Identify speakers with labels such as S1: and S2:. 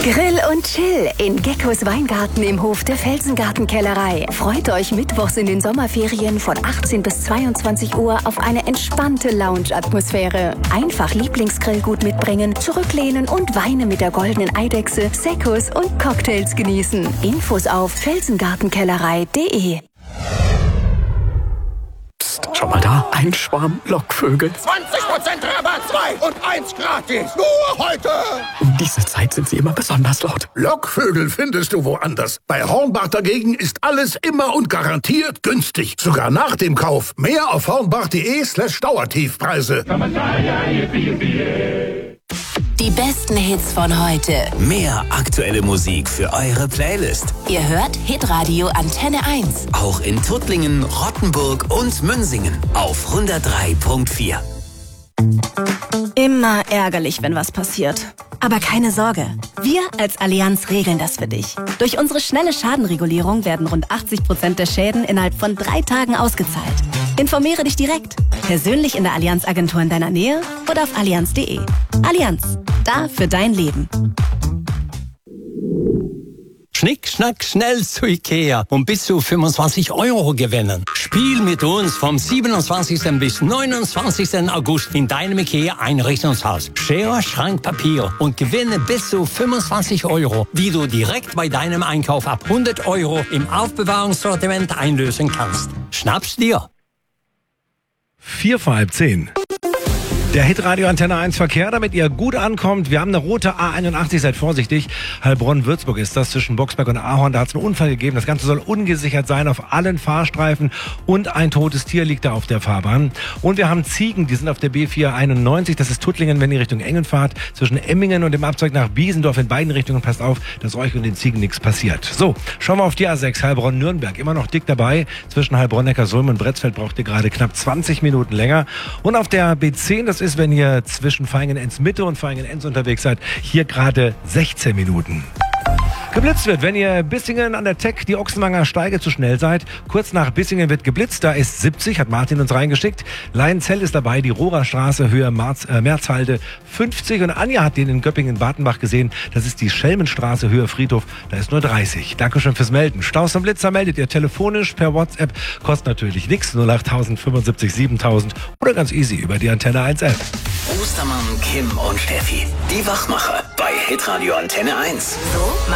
S1: Grill und Chill in Geckos Weingarten im Hof der Felsengartenkellerei. Freut euch mittwochs in den Sommerferien von 18 bis 22 Uhr auf eine entspannte Lounge-Atmosphäre. Einfach Lieblingsgrillgut mitbringen, zurücklehnen und Weine mit der goldenen Eidechse, Seccos und Cocktails genießen. Infos auf felsengartenkellerei.de.
S2: Psst, schau mal da, ein Schwarm Lockvögel.
S3: 20% Rabatt, 2 und 1 gratis. Nur heute.
S2: Um diese Zeit sind sie immer besonders laut.
S3: Lockvögel findest du woanders. Bei Hornbach dagegen ist alles immer und garantiert günstig. Sogar nach dem Kauf. Mehr auf hornbach.de/Dauertiefpreise.
S1: Die besten Hits von heute.
S4: Mehr aktuelle Musik für eure Playlist.
S1: Ihr hört Hitradio Antenne 1.
S4: Auch in Tuttlingen, Rottenburg und Münsingen auf 103.4.
S5: Immer ärgerlich, wenn was passiert. Aber keine Sorge, wir als Allianz regeln das für dich. Durch unsere schnelle Schadenregulierung werden rund 80% der Schäden innerhalb von 3 Tagen ausgezahlt. Informiere dich direkt, persönlich in der Allianz-Agentur in deiner Nähe oder auf allianz.de. Allianz, da für dein Leben.
S6: Schnick, schnack, schnell zu Ikea und bis zu 25 € gewinnen. Spiel mit uns vom 27. bis 29. August in deinem Ikea-Einrichtungshaus. Schere, Schrank, Papier und gewinne bis zu 25 €, die du direkt bei deinem Einkauf ab 100 € im Aufbewahrungssortiment einlösen kannst. Schnapp's dir!
S7: 9:45. Der Hitradio Antenne 1 Verkehr, damit ihr gut ankommt. Wir haben eine rote A81, seid vorsichtig. Heilbronn-Würzburg ist das, zwischen Boxberg und Ahorn. Da hat es einen Unfall gegeben. Das Ganze soll ungesichert sein auf allen Fahrstreifen. Und ein totes Tier liegt da auf der Fahrbahn. Und wir haben Ziegen, die sind auf der B491. Das ist Tuttlingen, wenn ihr Richtung Engen fahrt. Zwischen Emmingen und dem Abzweig nach Biesendorf in beiden Richtungen. Passt auf, dass euch und den Ziegen nichts passiert. So, schauen wir auf die A6, Heilbronn-Nürnberg. Immer noch dick dabei. Zwischen Heilbronn-Neckarsulm und Bretzfeld braucht ihr gerade knapp 20 Minuten länger. Und auf der B10, das ist, wenn ihr zwischen Vaihingen-Enz-Mitte und Vaihingen-Enz unterwegs seid, hier gerade 16 Minuten. Geblitzt wird, wenn ihr Bissingen an der Tech die Ochsenwanger Steige zu schnell seid. Kurz nach Bissingen wird geblitzt, da ist 70, hat Martin uns reingeschickt. Leinzell ist dabei, die Rohrerstraße, Höhe Merzhalde 50. Und Anja hat den in Göppingen-Bartenbach gesehen. Das ist die Schelmenstraße, Höhe Friedhof, da ist nur 30. Dankeschön fürs Melden. Staus und Blitzer meldet ihr telefonisch per WhatsApp. Kostet natürlich nichts, 08000 75 7000 oder ganz easy über die Antenne 1 App.
S4: Ostermann, Kim und Steffi, die Wachmacher bei Hitradio Antenne 1.
S1: So